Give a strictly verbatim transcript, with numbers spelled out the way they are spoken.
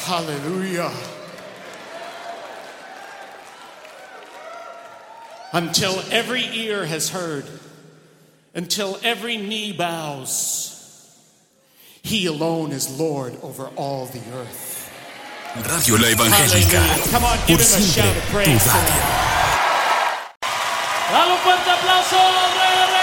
Hallelujah. Until every ear has heard, until every knee bows, He alone is Lord over all the earth. Radio La Evangélica. Come on, give Por him a shout siempre of tu praise. radio. Dale un fuerte aplauso al Rey de Reyes.